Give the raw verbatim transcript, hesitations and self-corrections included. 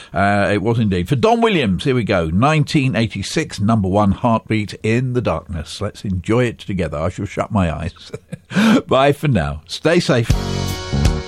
Uh, it was indeed. For Don Williams, here we go. nineteen eighty-six, number one, Heartbeat in the Darkness. Let's enjoy it together. I shall shut my eyes. Bye for now. Stay safe.